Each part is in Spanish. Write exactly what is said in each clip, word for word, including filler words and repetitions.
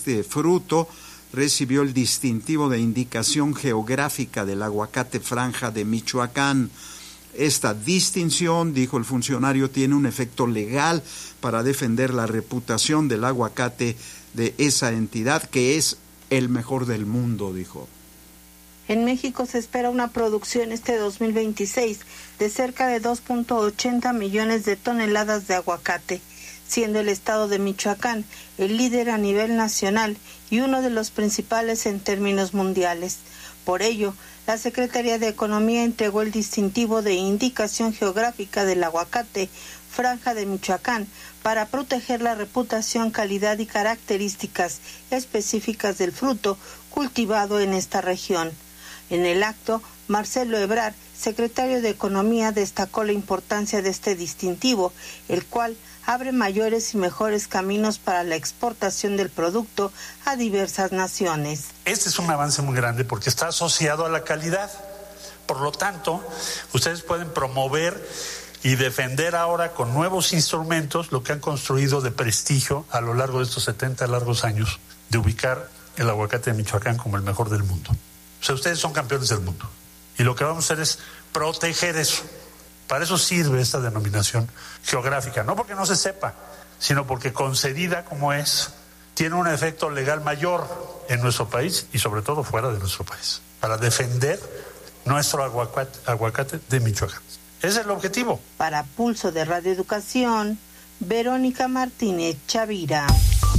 este fruto recibió el distintivo de indicación geográfica del aguacate franja de Michoacán. Esta distinción, dijo el funcionario, tiene un efecto legal para defender la reputación del aguacate de esa entidad, que es el mejor del mundo, dijo. En México se espera una producción este dos mil veintiséis de cerca de dos punto ochenta millones de toneladas de aguacate, siendo el estado de Michoacán el líder a nivel nacional y uno de los principales en términos mundiales. Por ello, la Secretaría de Economía entregó el distintivo de indicación geográfica del aguacate franja de Michoacán para proteger la reputación, calidad y características específicas del fruto cultivado en esta región. En el acto, Marcelo Ebrard, secretario de Economía, destacó la importancia de este distintivo, el cual abre mayores y mejores caminos para la exportación del producto a diversas naciones. Este es un avance muy grande porque está asociado a la calidad. Por lo tanto, ustedes pueden promover y defender ahora con nuevos instrumentos lo que han construido de prestigio a lo largo de estos setenta largos años de ubicar el aguacate de Michoacán como el mejor del mundo. O sea, ustedes son campeones del mundo. Y lo que vamos a hacer es proteger eso. Para eso sirve esta denominación geográfica. No porque no se sepa, sino porque concedida como es, tiene un efecto legal mayor en nuestro país y sobre todo fuera de nuestro país. Para defender nuestro aguacate, aguacate de Michoacán. Ese es el objetivo. Para Pulso de Radio Educación, Verónica Martínez Chavira.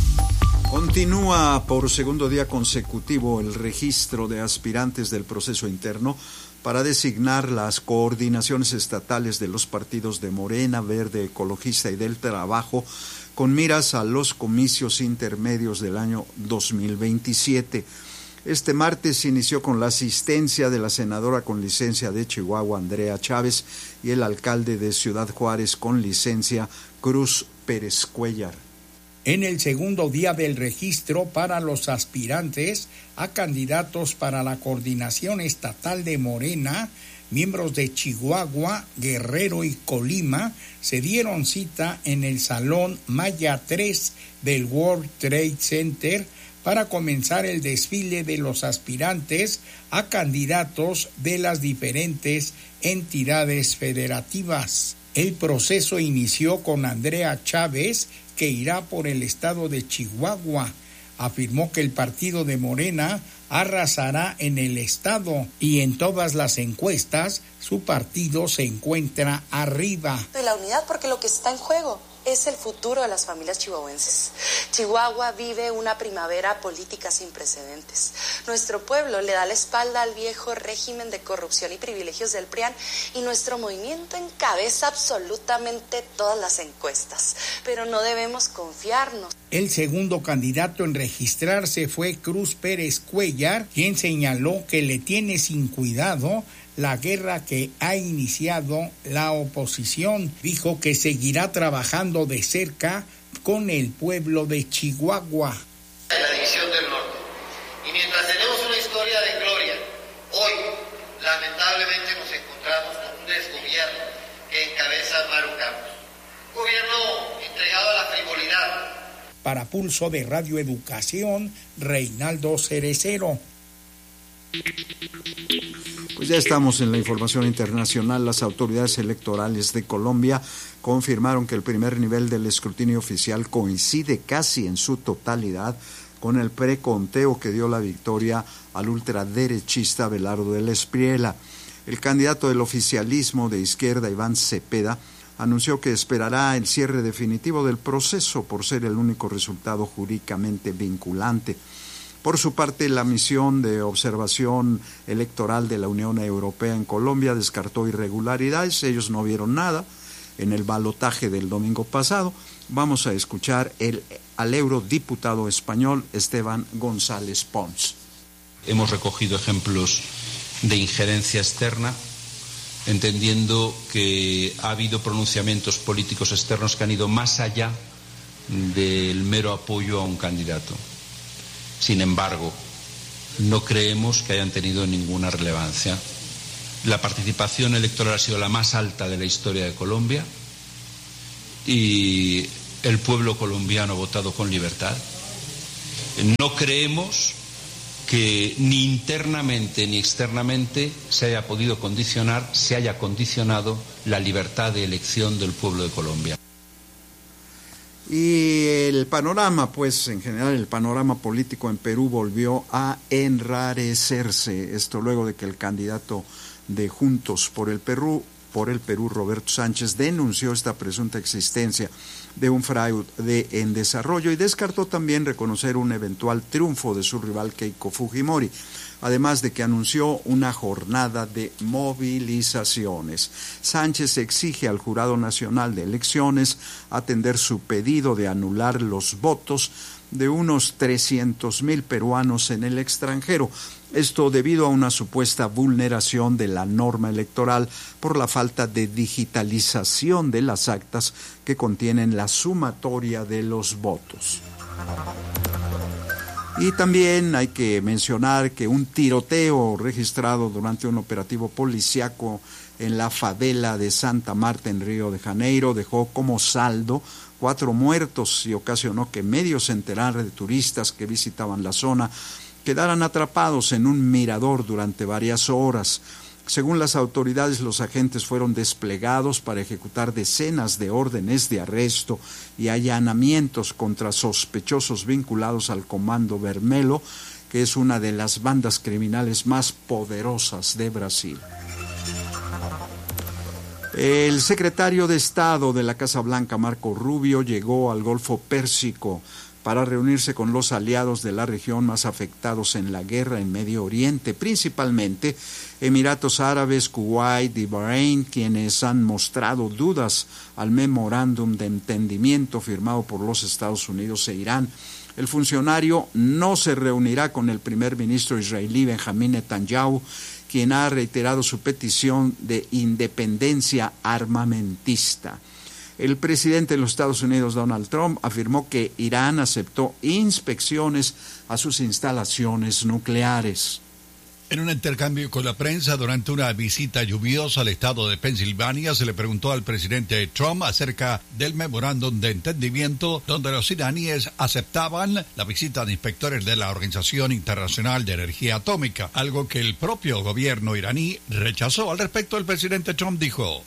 Continúa por segundo día consecutivo el registro de aspirantes del proceso interno para designar las coordinaciones estatales de los partidos de Morena, Verde Ecologista y del Trabajo con miras a los comicios intermedios del año dos mil veintisiete. Este martes inició con la asistencia de la senadora con licencia de Chihuahua, Andrea Chávez, y el alcalde de Ciudad Juárez con licencia, Cruz Pérez Cuellar. En el segundo día del registro para los aspirantes a candidatos para la coordinación estatal de Morena, miembros de Chihuahua, Guerrero y Colima se dieron cita en el Salón Maya tres del World Trade Center para comenzar el desfile de los aspirantes a candidatos de las diferentes entidades federativas. El proceso inició con Andrea Chávez, que irá por el estado de Chihuahua. Afirmó que el partido de Morena arrasará en el estado y en todas las encuestas su partido se encuentra arriba. De la unidad, porque lo que está en juego es el futuro de las familias chihuahuenses. Chihuahua vive una primavera política sin precedentes. Nuestro pueblo le da la espalda al viejo régimen de corrupción y privilegios del P R I A N y nuestro movimiento encabeza absolutamente todas las encuestas. Pero no debemos confiarnos. El segundo candidato en registrarse fue Cruz Pérez Cuellar, quien señaló que le tiene sin cuidado la guerra que ha iniciado la oposición. Dijo que seguirá trabajando de cerca con el pueblo de Chihuahua. La división del norte. Y mientras tenemos una historia de gloria, hoy lamentablemente nos encontramos con un desgobierno que encabeza Maru Campos. Un gobierno entregado a la frivolidad. Para Pulso de Radio Educación, Reinaldo Cerecero. Pues ya estamos en la información internacional. Las autoridades electorales de Colombia confirmaron que el primer nivel del escrutinio oficial coincide casi en su totalidad con el preconteo que dio la victoria al ultraderechista Abelardo del Espriella. El candidato del oficialismo de izquierda, Iván Cepeda, anunció que esperará el cierre definitivo del proceso por ser el único resultado jurídicamente vinculante. Por su parte, la misión de observación electoral de la Unión Europea en Colombia descartó irregularidades. Ellos no vieron nada en el balotaje del domingo pasado. Vamos a escuchar el, al eurodiputado español Esteban González Pons. Hemos recogido ejemplos de injerencia externa, entendiendo que ha habido pronunciamientos políticos externos que han ido más allá del mero apoyo a un candidato. Sin embargo, no creemos que hayan tenido ninguna relevancia. La participación electoral ha sido la más alta de la historia de Colombia y el pueblo colombiano ha votado con libertad No creemos que ni internamente ni externamente se haya podido condicionar, se haya condicionado la libertad de elección del pueblo de Colombia. Y el panorama, pues en general el panorama político en Perú volvió a enrarecerse, esto luego de que el candidato de Juntos por el Perú, por el Perú, Roberto Sánchez, denunció esta presunta existencia de un fraude en desarrollo y descartó también reconocer un eventual triunfo de su rival Keiko Fujimori, además de que anunció una jornada de movilizaciones. Sánchez exige al Jurado Nacional de Elecciones atender su pedido de anular los votos de unos trescientos mil peruanos en el extranjero. Esto debido a una supuesta vulneración de la norma electoral por la falta de digitalización de las actas que contienen la sumatoria de los votos. Y también hay que mencionar que un tiroteo registrado durante un operativo policíaco en la favela de Santa Marta en Río de Janeiro dejó como saldo cuatro muertos y ocasionó que medio centenar de turistas que visitaban la zona quedaran atrapados en un mirador durante varias horas. Según las autoridades, los agentes fueron desplegados para ejecutar decenas de órdenes de arresto y allanamientos contra sospechosos vinculados al Comando Vermelho, que es una de las bandas criminales más poderosas de Brasil. El secretario de Estado de la Casa Blanca, Marco Rubio, llegó al Golfo Pérsico para reunirse con los aliados de la región más afectados en la guerra en Medio Oriente, principalmente Emiratos Árabes, Kuwait y Bahrein, quienes han mostrado dudas al memorándum de entendimiento firmado por los Estados Unidos e Irán. El funcionario no se reunirá con el primer ministro israelí Benjamín Netanyahu, quien ha reiterado su petición de independencia armamentista. El presidente de los Estados Unidos, Donald Trump, afirmó que Irán aceptó inspecciones a sus instalaciones nucleares. En un intercambio con la prensa durante una visita lluviosa al estado de Pensilvania, se le preguntó al presidente Trump acerca del memorándum de entendimiento donde los iraníes aceptaban la visita de inspectores de la Organización Internacional de Energía Atómica, algo que el propio gobierno iraní rechazó. Al respecto, el presidente Trump dijo: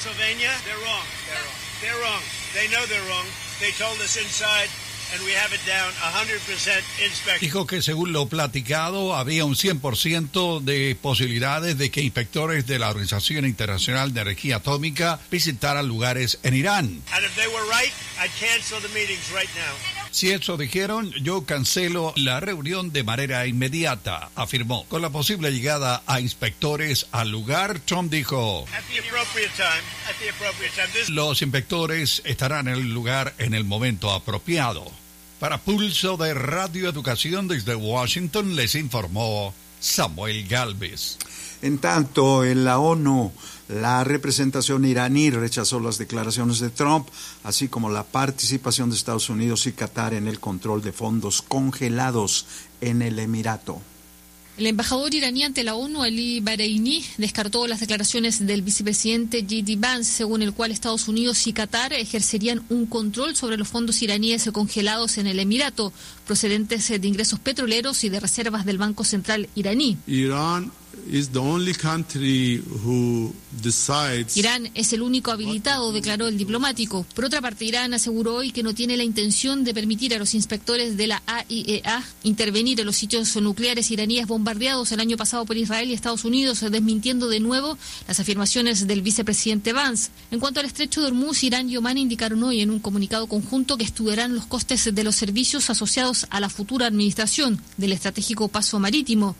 They're wrong. They know they're wrong. They told us inside, and we have it down one hundred percent inspection. Dijo que según lo platicado había un cien por ciento de posibilidades de que inspectores de la Organización Internacional de Energía Atómica visitaran lugares en Irán. And if they were right, I'd cancel the meetings right now. Si eso dijeron, yo cancelo la reunión de manera inmediata, afirmó. Con la posible llegada a inspectores al lugar, Trump dijo: At the appropriate time, at the appropriate time. This... Los inspectores estarán en el lugar en el momento apropiado. Para Pulso de Radio Educación desde Washington, les informó Samuel Galvez. En tanto, en la ONU, la representación iraní rechazó las declaraciones de Trump, así como la participación de Estados Unidos y Qatar en el control de fondos congelados en el Emirato. El embajador iraní ante la ONU, Ali Bahreini, descartó las declaraciones del vicepresidente J D Vance, según el cual Estados Unidos y Qatar ejercerían un control sobre los fondos iraníes congelados en el Emirato, procedentes de ingresos petroleros y de reservas del Banco Central iraní. Irán is the only country who decides... Irán es el único habilitado, declaró el diplomático. Por otra parte, Irán aseguró hoy que no tiene la intención de permitir a los inspectores de la A I E A intervenir en los sitios nucleares iraníes bombardeados el año pasado por Israel y Estados Unidos, desmintiendo de nuevo las afirmaciones del vicepresidente Vance. En cuanto al estrecho de Hormuz, Irán y Omán indicaron hoy en un comunicado conjunto que estudiarán los costes de los servicios asociados a la futura administración del estratégico paso marítimo.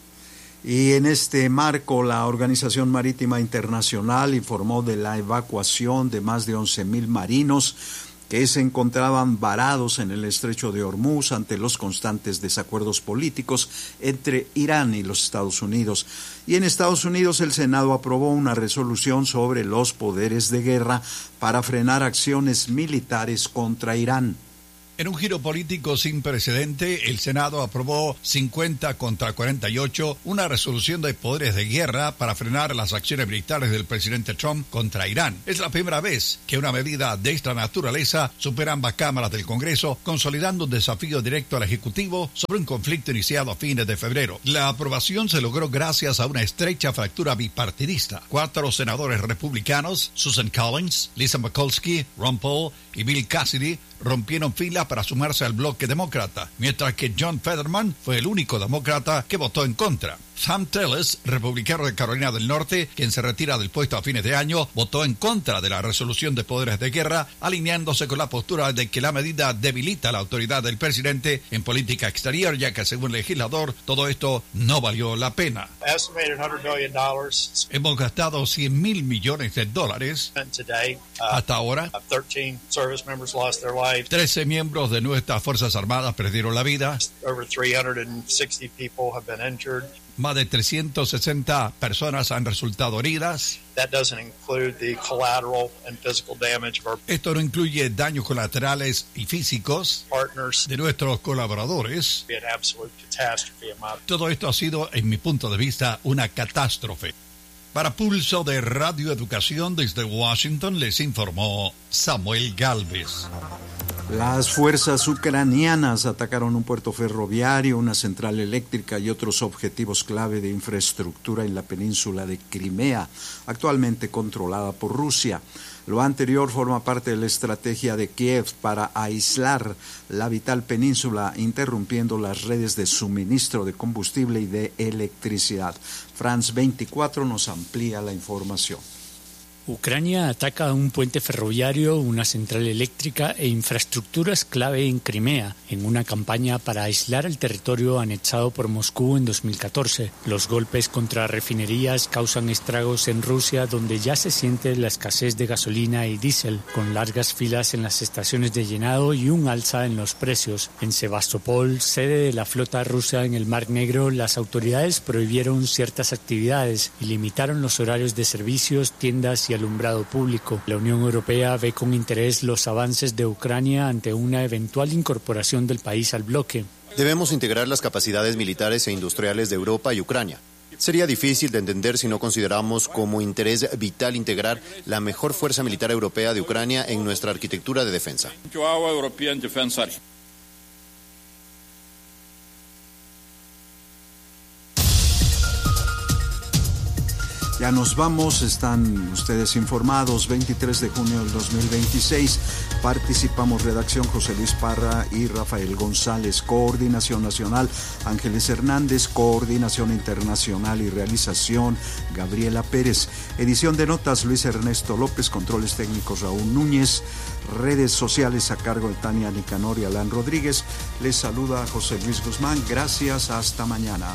Y en este marco, la Organización Marítima Internacional informó de la evacuación de más de once mil marinos que se encontraban varados en el estrecho de Hormuz ante los constantes desacuerdos políticos entre Irán y los Estados Unidos. Y en Estados Unidos el Senado aprobó una resolución sobre los poderes de guerra para frenar acciones militares contra Irán. En un giro político sin precedente, el Senado aprobó cincuenta contra cuarenta y ocho una resolución de poderes de guerra para frenar las acciones militares del presidente Trump contra Irán. Es la primera vez que una medida de esta naturaleza supera ambas cámaras del Congreso, consolidando un desafío directo al Ejecutivo sobre un conflicto iniciado a fines de febrero. La aprobación se logró gracias a una estrecha fractura bipartidista. Cuatro senadores republicanos, Susan Collins, Lisa Murkowski, Ron Paul y Bill Cassidy, rompieron filas para sumarse al bloque demócrata, mientras que John Fetterman fue el único demócrata que votó en contra. Sam Telles, republicano de Carolina del Norte, quien se retira del puesto a fines de año, votó en contra de la resolución de poderes de guerra, alineándose con la postura de que la medida debilita la autoridad del presidente en política exterior, ya que según el legislador, todo esto no valió la pena. Hemos gastado cien mil millones de dólares hasta ahora. trece miembros de nuestras Fuerzas Armadas perdieron la vida. Más de trescientas sesenta personas han resultado heridas. Esto no incluye daños colaterales y físicos de nuestros colaboradores. Todo esto ha sido, en mi punto de vista, una catástrofe. Para Pulso de Radio Educación desde Washington les informó Samuel Galvez. Las fuerzas ucranianas atacaron un puerto ferroviario, una central eléctrica y otros objetivos clave de infraestructura en la península de Crimea, actualmente controlada por Rusia. Lo anterior forma parte de la estrategia de Kiev para aislar la vital península, interrumpiendo las redes de suministro de combustible y de electricidad. France veinticuatro nos amplía la información. Ucrania ataca un puente ferroviario, una central eléctrica e infraestructuras clave en Crimea, en una campaña para aislar el territorio anexado por Moscú en dos mil catorce. Los golpes contra refinerías causan estragos en Rusia, donde ya se siente la escasez de gasolina y diésel, con largas filas en las estaciones de llenado y un alza en los precios. En Sebastopol, sede de la flota rusa en el Mar Negro, las autoridades prohibieron ciertas actividades y limitaron los horarios de servicios, tiendas y alumbrado público. La Unión Europea ve con interés los avances de Ucrania ante una eventual incorporación del país al bloque. Debemos integrar las capacidades militares e industriales de Europa y Ucrania. Sería difícil de entender si no consideramos como interés vital integrar la mejor fuerza militar europea de Ucrania en nuestra arquitectura de defensa. Ya nos vamos, están ustedes informados, veintitrés de junio del dos mil veintiséis, participamos redacción José Luis Parra y Rafael González, coordinación nacional Ángeles Hernández, coordinación internacional y realización Gabriela Pérez, edición de notas Luis Ernesto López, controles técnicos Raúl Núñez, redes sociales a cargo de Tania Nicanor y Alan Rodríguez. Les saluda José Luis Guzmán, gracias, hasta mañana.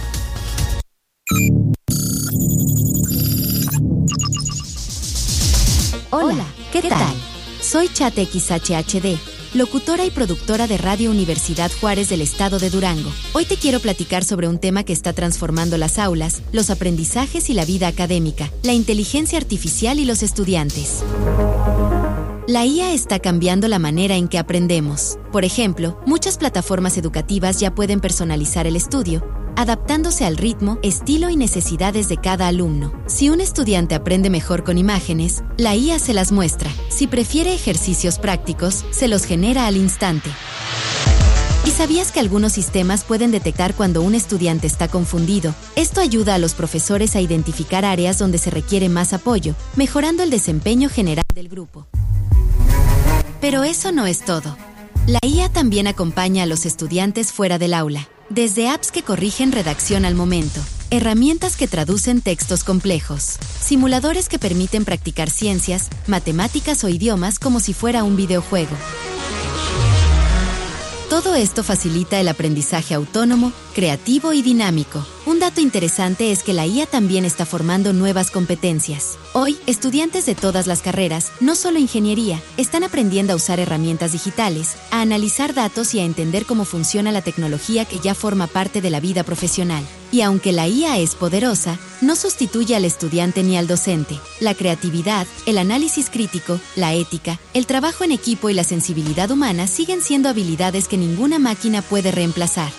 Hola, ¿qué tal? Soy Chat X H H D, locutora y productora de Radio Universidad Juárez del Estado de Durango. Hoy te quiero platicar sobre un tema que está transformando las aulas, los aprendizajes y la vida académica, la inteligencia artificial y los estudiantes. La I A está cambiando la manera en que aprendemos. Por ejemplo, muchas plataformas educativas ya pueden personalizar el estudio, adaptándose al ritmo, estilo y necesidades de cada alumno. Si un estudiante aprende mejor con imágenes, la I A se las muestra. Si prefiere ejercicios prácticos, se los genera al instante. ¿Y sabías que algunos sistemas pueden detectar cuando un estudiante está confundido? Esto ayuda a los profesores a identificar áreas donde se requiere más apoyo, mejorando el desempeño general del grupo. Pero eso no es todo. La I A también acompaña a los estudiantes fuera del aula. Desde apps que corrigen redacción al momento, herramientas que traducen textos complejos, simuladores que permiten practicar ciencias, matemáticas o idiomas como si fuera un videojuego. Todo esto facilita el aprendizaje autónomo, creativo y dinámico. Un dato interesante es que la I A también está formando nuevas competencias. Hoy, estudiantes de todas las carreras, no solo ingeniería, están aprendiendo a usar herramientas digitales, a analizar datos y a entender cómo funciona la tecnología que ya forma parte de la vida profesional. Y aunque la I A es poderosa, no sustituye al estudiante ni al docente. La creatividad, el análisis crítico, la ética, el trabajo en equipo y la sensibilidad humana siguen siendo habilidades que ninguna máquina puede reemplazar.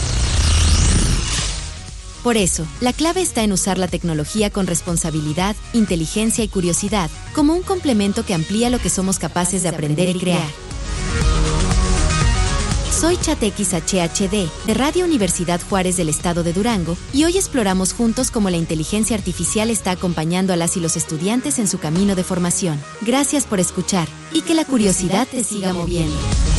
Por eso, la clave está en usar la tecnología con responsabilidad, inteligencia y curiosidad, como un complemento que amplía lo que somos capaces de aprender y crear. Soy Chatequis H H D, de Radio Universidad Juárez del Estado de Durango, y hoy exploramos juntos cómo la inteligencia artificial está acompañando a las y los estudiantes en su camino de formación. Gracias por escuchar, y que la curiosidad te siga moviendo.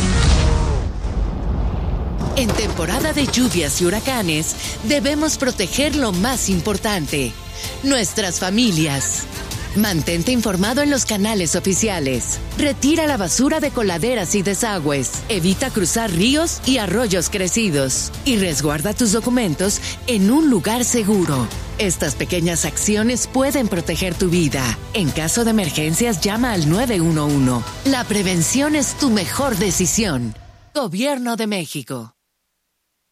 En temporada de lluvias y huracanes, debemos proteger lo más importante, nuestras familias. Mantente informado en los canales oficiales. Retira la basura de coladeras y desagües. Evita cruzar ríos y arroyos crecidos. Y resguarda tus documentos en un lugar seguro. Estas pequeñas acciones pueden proteger tu vida. En caso de emergencias, llama al nueve uno uno. La prevención es tu mejor decisión. Gobierno de México.